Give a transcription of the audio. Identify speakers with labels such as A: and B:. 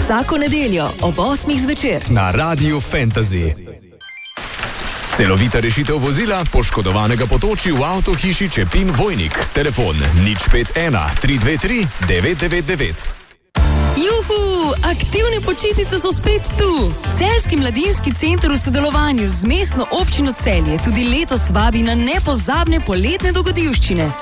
A: Vsako nedeljo ob 8 zvečer
B: na Radiu Fantasy. Celovita rešitev vozila poškodovanega potoči v avtohiši Čepin Vojnik. Telefon 051 323 999.
A: Juhu! Aktivne počitnice so spet tu! Celjski mladinski center v sodelovanju z mestno občino Celje tudi letos vabi na nepozabne poletne dogodivščine.